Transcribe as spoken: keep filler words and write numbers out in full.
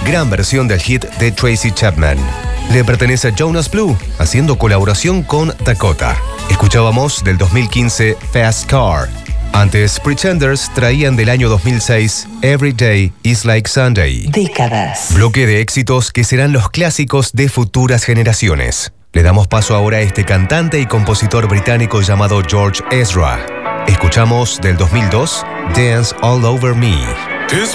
gran versión del hit de Tracy Chapman. Le pertenece a Jonas Blue, haciendo colaboración con Dakota. Escuchábamos del dos mil quince Fast Car. Antes, Pretenders traían del año dos mil seis Every Day is Like Sunday. Décadas. Bloque de éxitos que serán los clásicos de futuras generaciones. Le damos paso ahora a este cantante y compositor británico llamado George Ezra. Escuchamos del dos mil dos Dance All Over Me.